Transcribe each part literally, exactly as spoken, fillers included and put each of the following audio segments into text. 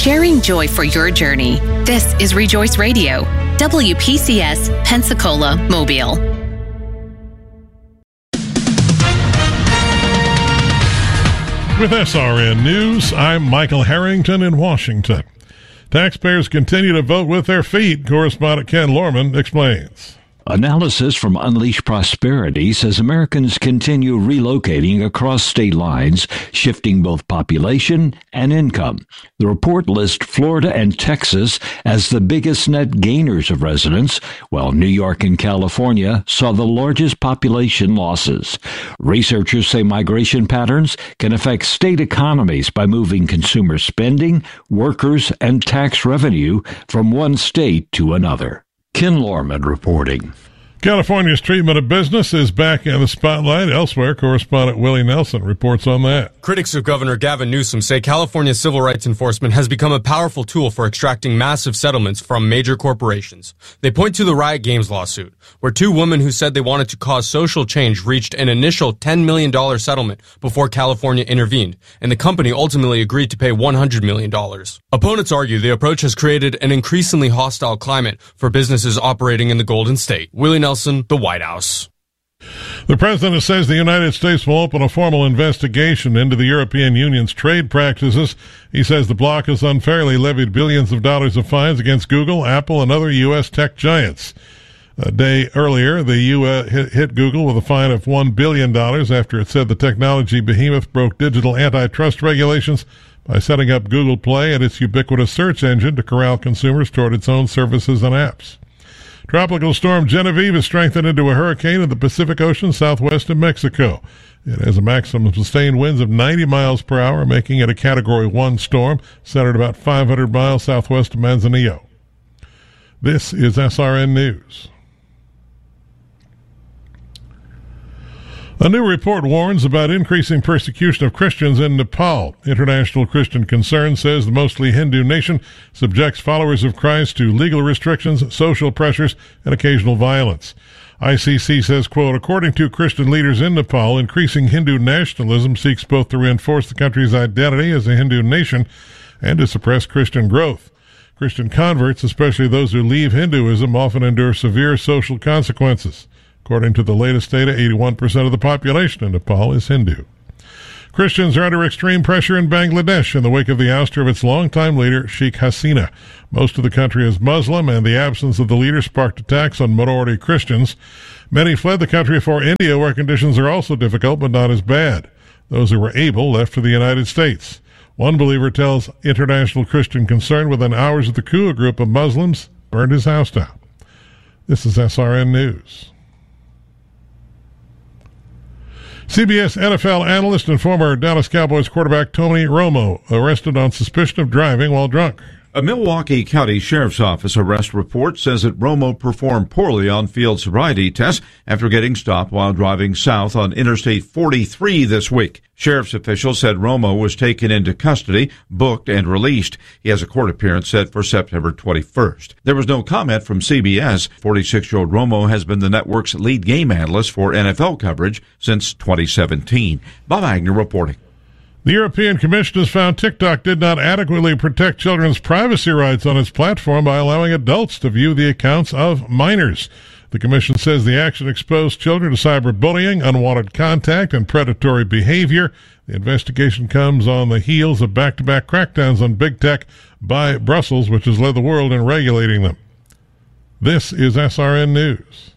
sharing joy for your journey. This is Rejoice Radio, W P C S, Pensacola, Mobile. With S R N News, I'm Michael Harrington in Washington. Taxpayers continue to vote with their feet, correspondent Ken Lorman explains. Analysis from Unleash Prosperity says Americans continue relocating across state lines, shifting both population and income. The report lists Florida and Texas as the biggest net gainers of residents, while New York and California saw the largest population losses. Researchers say migration patterns can affect state economies by moving consumer spending, workers, and tax revenue from one state to another. Ken Lorman reporting. California's treatment of business is back in the spotlight. Elsewhere, correspondent Willie Nelson reports on that. Critics of Governor Gavin Newsom say California's civil rights enforcement has become a powerful tool for extracting massive settlements from major corporations. They point to the Riot Games lawsuit, where two women who said they wanted to cause social change reached an initial ten million dollars settlement before California intervened, and the company ultimately agreed to pay one hundred million dollars. Opponents argue the approach has created an increasingly hostile climate for businesses operating in the Golden State. Willie Nelson, the White House. The president says the United States will open a formal investigation into the European Union's trade practices. He says the bloc has unfairly levied billions of dollars of fines against Google, Apple, and other U S tech giants. A day earlier, the U S hit, hit Google with a fine of one billion dollars after it said the technology behemoth broke digital antitrust regulations by setting up Google Play and its ubiquitous search engine to corral consumers toward its own services and apps. Tropical storm Genevieve has strengthened into a hurricane in the Pacific Ocean southwest of Mexico. It has a maximum sustained winds of ninety miles per hour, making it a Category one storm, centered about five hundred miles southwest of Manzanillo. This is S R N News. A new report warns about increasing persecution of Christians in Nepal. International Christian Concern says the mostly Hindu nation subjects followers of Christ to legal restrictions, social pressures, and occasional violence. I C C says, quote, according to Christian leaders in Nepal, increasing Hindu nationalism seeks both to reinforce the country's identity as a Hindu nation and to suppress Christian growth. Christian converts, especially those who leave Hinduism, often endure severe social consequences. According to the latest data, eighty-one percent of the population in Nepal is Hindu. Christians are under extreme pressure in Bangladesh in the wake of the ouster of its longtime leader, Sheikh Hasina. Most of the country is Muslim, and the absence of the leader sparked attacks on minority Christians. Many fled the country for India, where conditions are also difficult but not as bad. Those who were able left for the United States. One believer tells International Christian Concern within hours of the coup, a group of Muslims burned his house down. This is S R N News. C B S N F L analyst and former Dallas Cowboys quarterback Tony Romo arrested on suspicion of driving while drunk. A Milwaukee County Sheriff's Office arrest report says that Romo performed poorly on field sobriety tests after getting stopped while driving south on Interstate forty-three this week. Sheriff's officials said Romo was taken into custody, booked, and released. He has a court appearance set for September twenty-first. There was no comment from C B S. forty-six-year-old Romo has been the network's lead game analyst for N F L coverage since twenty seventeen. Bob Agnew reporting. The European Commission has found TikTok did not adequately protect children's privacy rights on its platform by allowing adults to view the accounts of minors. The Commission says the action exposed children to cyberbullying, unwanted contact, and predatory behavior. The investigation comes on the heels of back-to-back crackdowns on big tech by Brussels, which has led the world in regulating them. This is S R N News.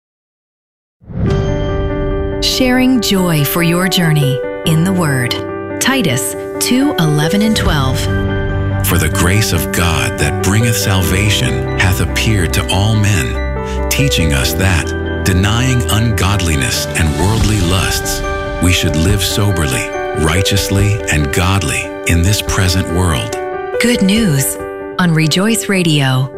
Sharing joy for your journey in the Word. Titus two eleven and twelve. For the grace of God that bringeth salvation hath appeared to all men, teaching us that, denying ungodliness and worldly lusts, we should live soberly, righteously, and godly in this present world. Good news on Rejoice Radio.